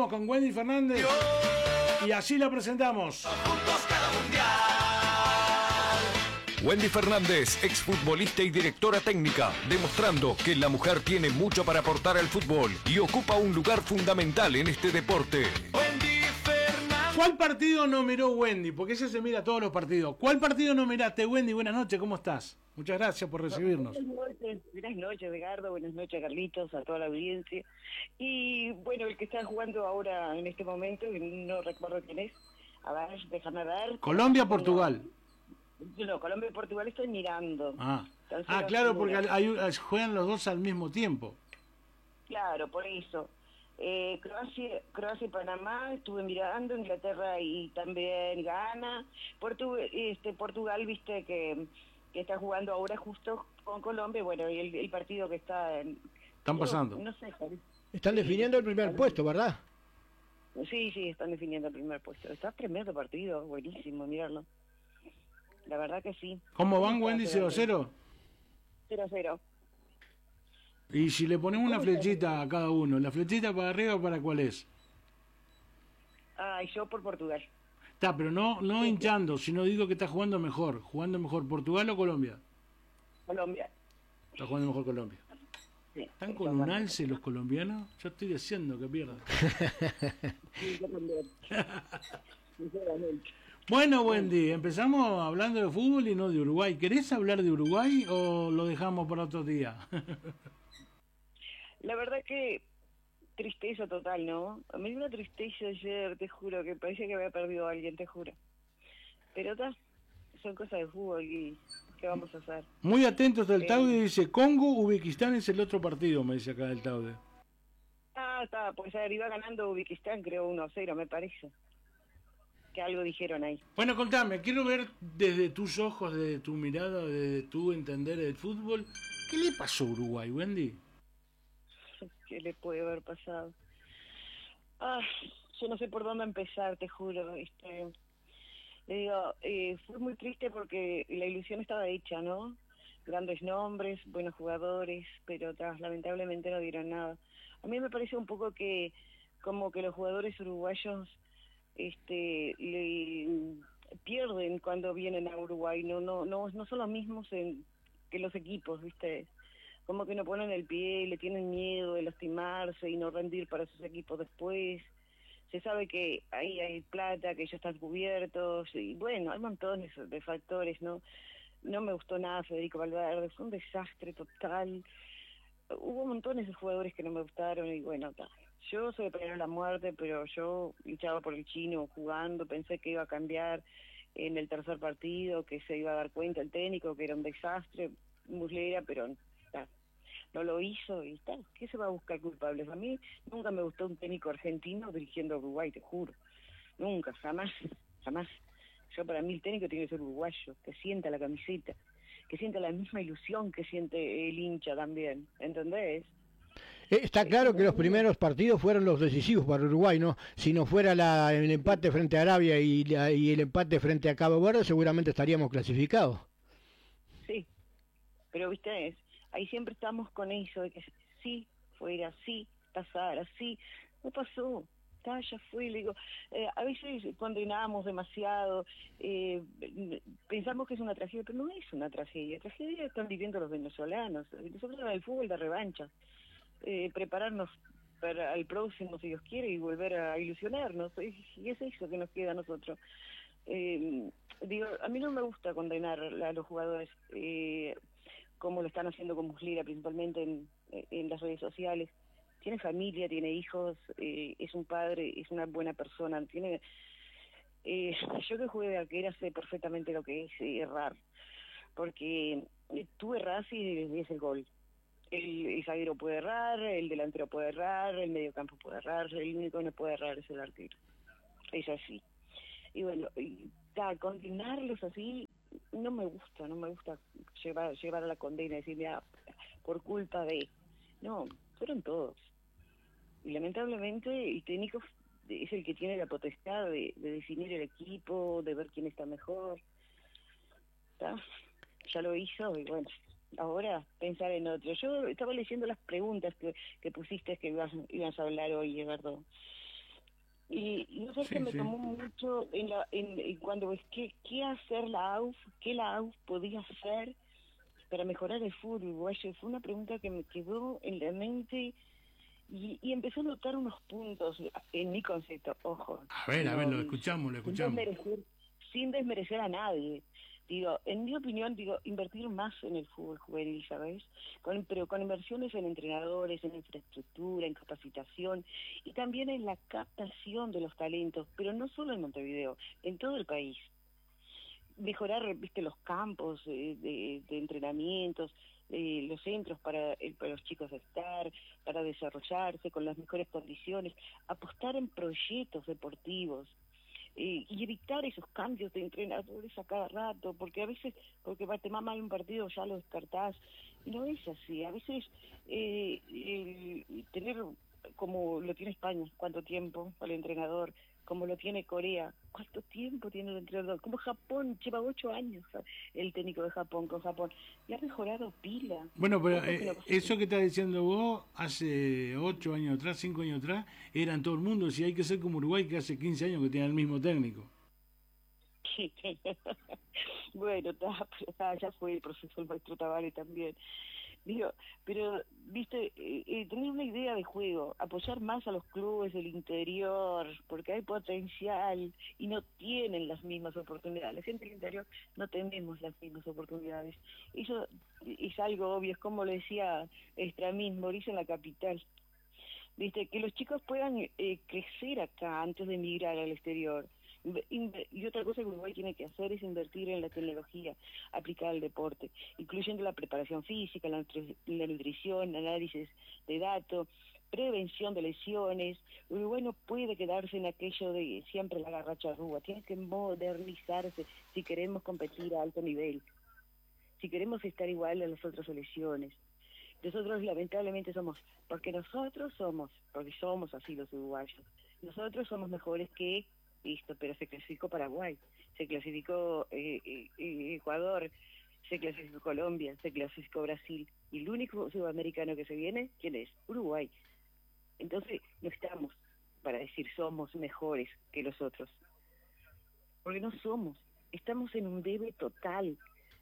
Con Wendy Fernández y así la presentamos. Juntos cada mundial. Wendy Fernández, exfutbolista y directora técnica, demostrando que la mujer tiene mucho para aportar al fútbol y ocupa un lugar fundamental en este deporte. Wendy Fernández. ¿Cuál partido no miró Wendy? Porque ella se mira todos los partidos. ¿Cuál partido no miraste, Wendy? Buenas noches, ¿cómo estás? Muchas gracias por recibirnos. Buenas noches, Edgardo, buenas noches, Carlitos, a toda la audiencia. Y bueno, el que está jugando ahora en este momento, no recuerdo quién es, a ver, déjame ver. Colombia-Portugal. No, Colombia y Portugal estoy mirando. Claro, porque juegan los dos al mismo tiempo. Claro, por eso. Croacia y Panamá estuve mirando, Inglaterra y también Ghana. Portugal, viste que está jugando ahora justo con Colombia, bueno, y el partido que están pasando. No sé. Están definiendo el primer puesto, ¿verdad? Sí, están definiendo el primer puesto. Está tremendo partido, buenísimo, mirarlo. La verdad que sí. ¿Cómo van, Wendy? 0-0. 0-0. Y si le ponemos una flechita a cada uno, ¿la flechita para arriba o para cuál es? Yo por Portugal. Está, pero no hinchando, sino digo que está jugando mejor. ¿Jugando mejor Portugal o Colombia? Colombia. Está jugando mejor Colombia. Sí, ¿Están con un alce los colombianos? Yo estoy diciendo que pierdan. Sí, yo también. Sinceramente. Bueno, Wendy, empezamos hablando de fútbol y no de Uruguay. ¿Querés hablar de Uruguay o lo dejamos para otro día? La verdad que tristeza total, ¿no? A mí me dio una tristeza ayer, te juro, que parecía que había perdido a alguien, te juro. Pero son cosas de fútbol y ¿qué vamos a hacer? Muy atentos del Taude, dice Congo, Uzbekistán es el otro partido, me dice acá el Taude. Está, pues iba ganando Uzbekistán, creo 1-0, me parece. Que algo dijeron ahí. Bueno, contame, quiero ver desde tus ojos, desde tu mirada, desde tu entender del fútbol, ¿qué le pasó a Uruguay, Wendy? ¿Qué le puede haber pasado? Yo no sé por dónde empezar, te juro. Le digo, fue muy triste porque la ilusión estaba hecha, ¿no? Grandes nombres, buenos jugadores, pero lamentablemente no dieron nada. A mí me parece un poco que como que los jugadores uruguayos le pierden cuando vienen a Uruguay, no son los mismos que los equipos, ¿viste? Como que no ponen el pie, le tienen miedo de lastimarse y no rendir para sus equipos después. Se sabe que ahí hay plata, que ya están cubiertos, y bueno, hay montones de factores, ¿no? No me gustó nada Federico Valverde, fue un desastre total. Hubo montones de jugadores que no me gustaron y bueno, yo soy de pelear a la muerte, pero yo luchaba por el chino jugando, pensé que iba a cambiar en el tercer partido, que se iba a dar cuenta el técnico, que era un desastre, Muslera, pero no lo hizo y tal. ¿Qué se va a buscar culpables? A mí nunca me gustó un técnico argentino dirigiendo a Uruguay, te juro. Nunca, jamás. Yo para mí el técnico tiene que ser uruguayo, que sienta la camiseta, que sienta la misma ilusión que siente el hincha también, ¿entendés? Está claro que los primeros partidos fueron los decisivos para Uruguay, ¿no? Si no fuera el empate frente a Arabia y el empate frente a Cabo Verde, seguramente estaríamos clasificados. Sí, pero viste, ahí siempre estamos con eso, de que sí, fuera, sí, pasara, sí, no pasó. Ya fue, le digo, a veces condenamos demasiado, pensamos que es una tragedia, pero no es una tragedia. Tragedia están viviendo los venezolanos. Nosotros en el fútbol de revancha, prepararnos para el próximo, si Dios quiere, y volver a ilusionarnos, y es eso que nos queda a nosotros. Digo, a mí no me gusta condenar a los jugadores como lo están haciendo con Muslera, principalmente en las redes sociales. Tiene familia, tiene hijos, es un padre, es una buena persona, yo que jugué de arquera sé perfectamente lo que es errar, porque tú errás y es el gol. El zaguero puede errar, el delantero puede errar, el mediocampo puede errar, el único que no puede errar es el arquero. Es así. Y bueno, condenarlos así no me gusta llevar a la condena y decir, mira, por culpa de... No, fueron todos. Y lamentablemente el técnico es el que tiene la potestad de definir el equipo, de ver quién está mejor. Ya lo hizo y bueno, ahora pensar en otro. Yo estaba leyendo las preguntas que pusiste que ibas a hablar hoy, Eduardo. Y no sé Sí, que me sí. tomó mucho en cuando es qué hacer la AUF, qué la AUF podía hacer para mejorar el fútbol uruguayo. Fue una pregunta que me quedó en la mente y empecé a notar unos puntos en mi concepto, ojo, A ver, no, lo escuchamos, lo sin escuchamos. desmerecer a nadie. Digo, en mi opinión, invertir más en el fútbol juvenil, ¿sabes? Pero con inversiones en entrenadores, en infraestructura, en capacitación y también en la captación de los talentos, pero no solo en Montevideo, en todo el país. Mejorar, viste, los campos de entrenamientos, los centros para los chicos estar, para desarrollarse con las mejores condiciones, apostar en proyectos deportivos, y evitar esos cambios de entrenadores a cada rato, porque a veces, porque te va mal un partido ya lo descartás, y no es así. A veces tener, como lo tiene España, ¿cuánto tiempo para el entrenador? Como lo tiene Corea, ¿cuánto tiempo tiene el entrenador? Como Japón, lleva 8 años el técnico de Japón con Japón, y ha mejorado pila. Bueno, pero Ojo que no- eso que estás diciendo vos, hace 8 años atrás, 5 años atrás, eran todo el mundo. Si hay que ser como Uruguay, que hace 15 años que tiene el mismo técnico. Bueno, ya fue el proceso el maestro Tavares también. Digo, pero, viste, tener una idea de juego, apoyar más a los clubes del interior, porque hay potencial y no tienen las mismas oportunidades. La gente del interior no tenemos las mismas oportunidades. Eso es algo obvio, es como lo decía Estramín, morís en la capital. Viste, que los chicos puedan crecer acá antes de emigrar al exterior. Y otra cosa que Uruguay tiene que hacer es invertir en la tecnología aplicada al deporte, incluyendo la preparación física, la nutrición, análisis de datos, prevención de lesiones. Uruguay no puede quedarse en aquello de siempre la garracha rúa, tiene que modernizarse si queremos competir a alto nivel, si queremos estar igual a las otras selecciones. Nosotros lamentablemente porque somos así los uruguayos, nosotros somos mejores que listo, pero se clasificó Paraguay, se clasificó Ecuador, se clasificó Colombia, se clasificó Brasil, y el único sudamericano que se viene, ¿quién es? Uruguay. Entonces no estamos para decir somos mejores que los otros, porque no somos, estamos en un debe total.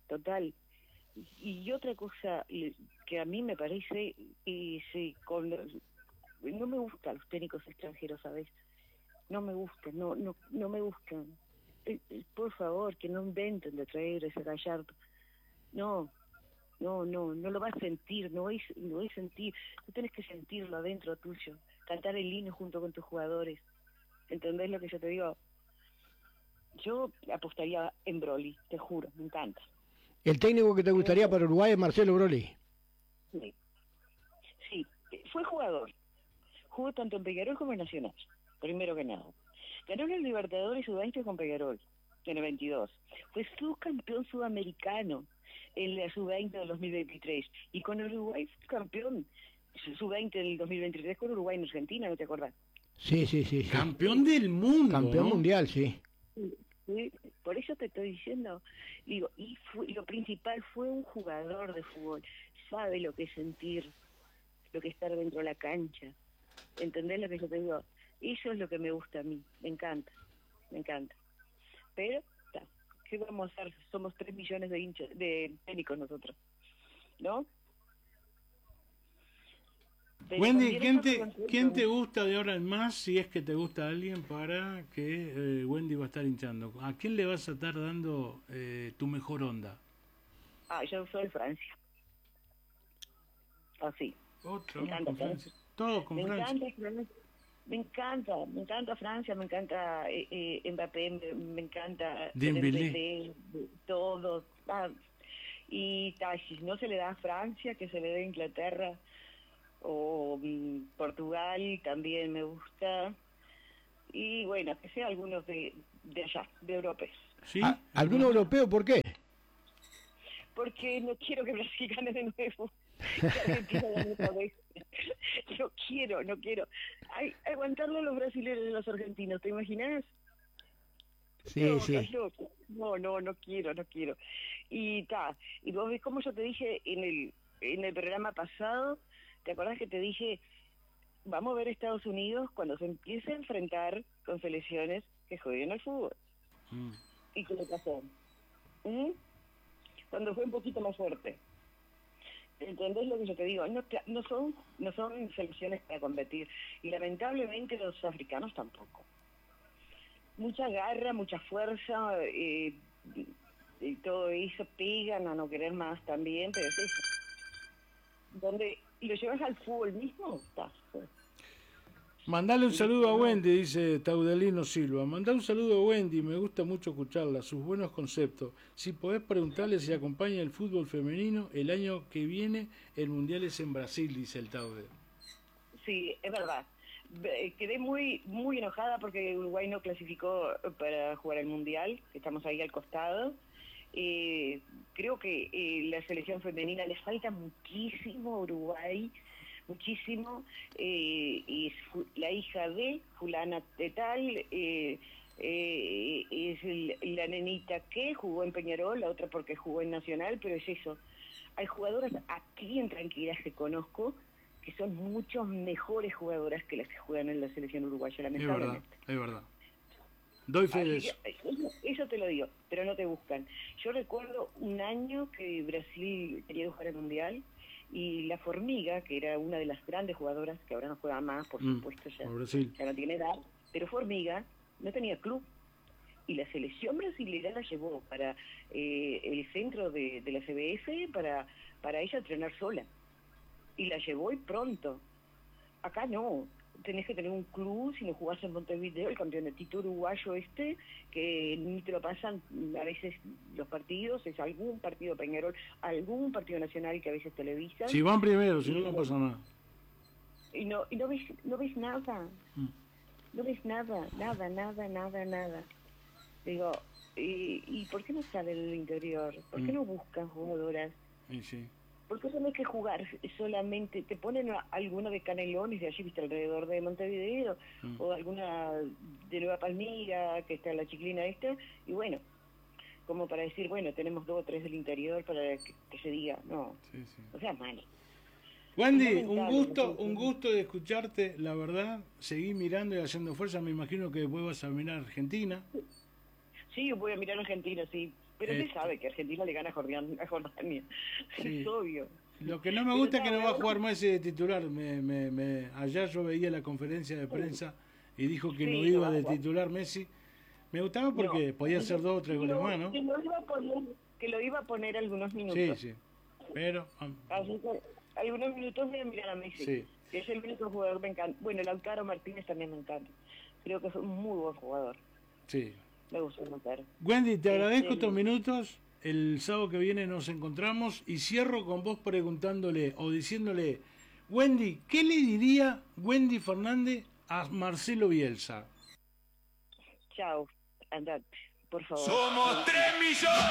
Y otra cosa que a mí me parece, no me gustan los técnicos extranjeros, ¿sabes? No me gustan, no me gustan. Por favor, que no inventen de traer ese Gallardo. No lo vas a sentir, no es sentir. Tú tienes que sentirlo adentro tuyo, cantar el himno junto con tus jugadores. ¿Entendés lo que yo te digo? Yo apostaría en Broly, te juro, me encanta. ¿El técnico que te gustaría para Uruguay es Marcelo Broly? Sí, fue jugador. Jugó tanto en Peñarol como en Nacional, primero que nada. Ganó los Libertadores Sub-20 con Peñarol, en el 22. Fue subcampeón sudamericano en la Sub-20 del 2023. Y con Uruguay fue campeón Sub-20 del 2023 con Uruguay en Argentina, ¿no te acordás? Sí. Campeón del mundo. Campeón ¿no? mundial, sí. Sí, por eso te estoy diciendo, digo, lo principal fue un jugador de fútbol, sabe lo que es sentir, lo que es estar dentro de la cancha. ¿Entendés lo que yo te digo? Eso es lo que me gusta a mí, me encanta. Pero, ¿qué vamos a hacer? Somos 3 millones de hinchas, de técnicos nosotros, ¿no? Pero Wendy, también ¿quién te gusta de ahora en más, si es que te gusta alguien, para que Wendy va a estar hinchando? ¿A quién le vas a estar dando tu mejor onda? Yo soy Francia. Así. Otro, Me encanta con Francia. Todo con Francia. Me encanta Francia, me encanta Mbappé, me encanta Dembélé. todo. Y si no se le da a Francia, que se le dé a Inglaterra o Portugal, también me gusta. Y bueno, que sea algunos de allá, de europeos. ¿Sí? ¿Algún europeo por qué? Porque no quiero que Brasil gane de nuevo. Que Argentina gane otra vez. No quiero. Aguantarle a los brasileños y a los argentinos, ¿te imaginas? Sí. No quiero. Y vos ves como yo te dije en el programa pasado, ¿te acordás que te dije vamos a ver Estados Unidos cuando se empiece a enfrentar con selecciones que jueguen al fútbol. ¿Y qué le pasó? Cuando fue un poquito más fuerte. ¿Entendés lo que yo te digo? No son selecciones para competir. Y lamentablemente los africanos tampoco. Mucha garra, mucha fuerza, y todo eso, pegan a no querer más también, pero es eso. Donde lo llevas al fútbol mismo, está. Mandale un saludo a Wendy, dice Taudelino Silva. Mandá un saludo a Wendy, me gusta mucho escucharla, sus buenos conceptos. Si podés preguntarle si acompaña el fútbol femenino, el año que viene el Mundial es en Brasil, dice el Taude. Sí, es verdad. Quedé muy muy enojada porque Uruguay no clasificó para jugar el Mundial, estamos ahí al costado. Creo que la selección femenina le falta muchísimo a Uruguay, muchísimo. Es la hija de fulana de tal, es la nenita que jugó en Peñarol, la otra porque jugó en Nacional, pero es eso. Hay jugadoras aquí en Tranquilidad que conozco que son mucho mejores jugadoras que las que juegan en la selección uruguaya, lamentablemente. Es verdad. Doy fe de eso. Eso te lo digo, pero no te buscan. Yo recuerdo un año que Brasil quería jugar el Mundial y la Formiga, que era una de las grandes jugadoras, que ahora no juega más, por supuesto, ya no tiene edad, pero Formiga no tenía club. Y la selección brasileña la llevó para el centro de la CBF para ella entrenar sola. Y la llevó y pronto. Acá no. Tenés que tener un club, si no jugás en Montevideo, el campeonatito uruguayo que ni te lo pasan a veces los partidos, es algún partido Peñarol, algún partido nacional que a veces televisan. Si van primero, si no pasa nada. Y no ves nada. No ves nada. Digo, ¿y por qué no salen del interior? ¿Por qué no buscan jugadoras? Sí. ¿Por qué tenés que jugar solamente? Te ponen alguno de Canelones de allí, viste, alrededor de Montevideo, o alguna de Nueva Palmira, que está la chiclina esta, y bueno, como para decir, bueno, tenemos 2 o 3 del interior para que se diga, no, o sea, mal. Wendy, un gusto de escucharte, la verdad, seguí mirando y haciendo fuerza, me imagino que después vas a mirar Argentina. Sí, voy a mirar Argentina, sí. Pero usted sabe que Argentina le gana a Jordania. Sí. Es obvio. Lo que no me gusta es que no va a jugar Messi de titular. Ayer yo veía la conferencia de prensa y dijo que no iba de titular Messi. Me gustaba porque podía hacer 2 o 3 goles más, ¿no? Que lo iba a poner algunos minutos. Sí. Pero... Así que algunos minutos voy a mirar a Messi. Sí. Que es el único jugador que me encanta. Bueno, Lautaro Martínez también me encanta. Creo que es un muy buen jugador. Sí. Me gusta notar. Wendy, te agradezco estos minutos. El sábado que viene nos encontramos y cierro con vos preguntándole o diciéndole, Wendy, ¿qué le diría Wendy Fernández a Marcelo Bielsa? Chao, andate, por favor. Somos 3 millones.